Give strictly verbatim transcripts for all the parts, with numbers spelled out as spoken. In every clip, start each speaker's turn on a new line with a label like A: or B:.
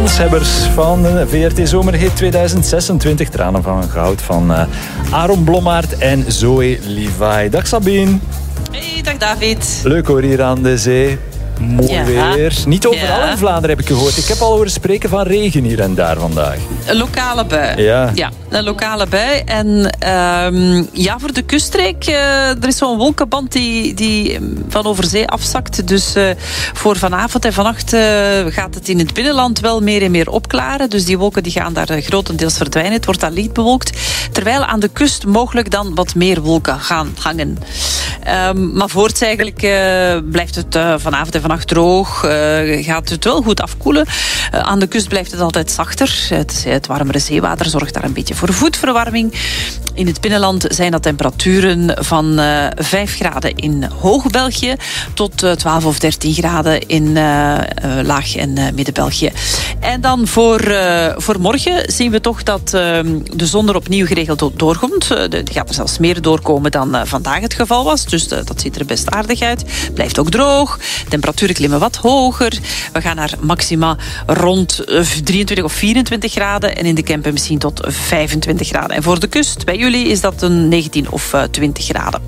A: kanshebbers van de V R T Zomerhit tweeduizend zesentwintig. Tranen van goud van uh, Aaron Blommaert en Zoe Levi. Dag Sabine.
B: Hey, dag David.
A: Leuk hoor hier aan de zee. Mooi ja. weer. Niet overal ja. in Vlaanderen heb ik gehoord. Ik heb al horen spreken van regen hier en daar vandaag.
B: Een lokale bui.
A: Ja,
B: ja een lokale bui. En um, ja, voor de kuststreek, uh, er is zo'n wolkenband die, die van over zee afzakt. Dus uh, voor vanavond en vannacht uh, gaat het in het binnenland wel meer en meer opklaren. Dus die wolken die gaan daar uh, grotendeels verdwijnen. Het wordt dan licht bewolkt. Terwijl aan de kust mogelijk dan wat meer wolken gaan hangen. Um, maar voorts eigenlijk uh, blijft het uh, vanavond en vannacht droog. Uh, gaat het wel goed afkoelen. Uh, aan de kust blijft het altijd zachter. Het, het warmere zeewater zorgt daar een beetje voor voetverwarming. In het binnenland zijn dat temperaturen van uh, vijf graden in Hoog-België tot uh, twaalf of dertien graden in uh, uh, Laag- en uh, Midden-België. En dan voor, uh, voor morgen zien we toch dat uh, de zon er opnieuw geregeld doorkomt. Uh, er gaat er zelfs meer doorkomen dan uh, vandaag het geval was. Dus uh, dat ziet er best aardig uit. Blijft ook droog. Temperaturen klimmen wat hoger. We gaan naar maxima rond uh, drieëntwintig of vierentwintig graden. En in de Kempen misschien tot vijfentwintig graden. En voor de kust, bij jullie, is dat een negentien of uh, twintig graden.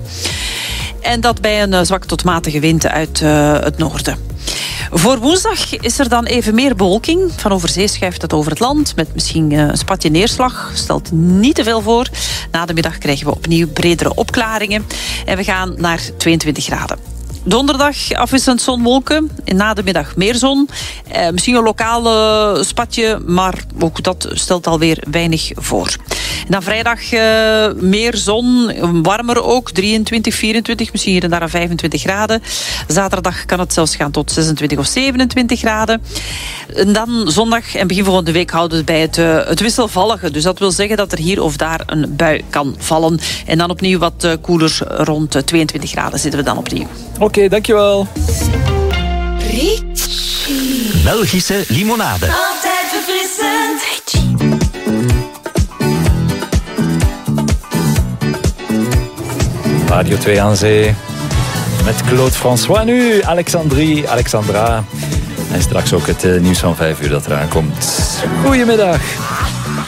B: En dat bij een uh, zwak tot matige wind uit uh, het noorden. Voor woensdag is er dan even meer bewolking. Van over zee schuift het over het land. Met misschien een spatje neerslag. Stelt niet te veel voor. Na de middag krijgen we opnieuw bredere opklaringen. En we gaan naar tweeëntwintig graden. Donderdag afwisselend zon-wolken. En na de middag meer zon. Eh, misschien een lokale spatje. Maar ook dat stelt alweer weinig voor. En dan vrijdag uh, meer zon. Warmer ook. drieëntwintig, vierentwintig. Misschien hier en daar aan vijfentwintig graden. Zaterdag kan het zelfs gaan tot zesentwintig of zevenentwintig graden. En dan zondag en begin volgende week houden we bij het, uh, het wisselvallige. Dus dat wil zeggen dat er hier of daar een bui kan vallen. En dan opnieuw wat uh, koeler. Rond uh, tweeëntwintig graden zitten we dan opnieuw.
A: Oké, okay, dankjewel.
C: Richie. Belgische limonade.
D: Altijd verfrissend.
A: Radio twee aan zee. Met Claude François nu. Alexandrie, Alexandra. En straks ook het uh, nieuws van vijf uur dat eraan komt. Goedemiddag.